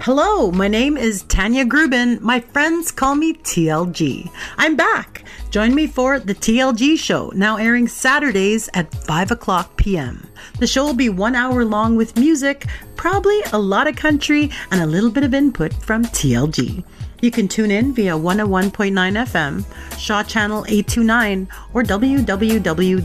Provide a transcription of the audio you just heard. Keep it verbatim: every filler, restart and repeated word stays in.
Hello, my name is Tanya Grubin. My friends call me T L G. I'm back. Join me for The T L G Show, now airing Saturdays at five o'clock p.m. The show will be one hour long with music, probably a lot of country, and a little bit of input from T L G. You can tune in via one oh one point nine F M, Shaw Channel eight two nine, or w w w